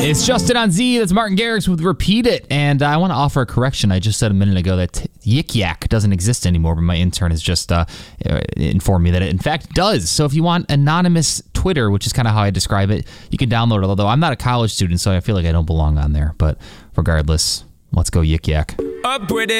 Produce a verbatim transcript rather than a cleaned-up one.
It's Justin on Z. That's Martin Garrix with Repeat It. And I want to offer a correction. I just said a minute ago that Yik Yak doesn't exist anymore, but my intern has just uh, informed me that it in fact does. So if you want anonymous Twitter, which is kind of how I describe it, you can download it. Although I'm not a college student, so I feel like I don't belong on there. But regardless, let's go Yik Yak. Up with it.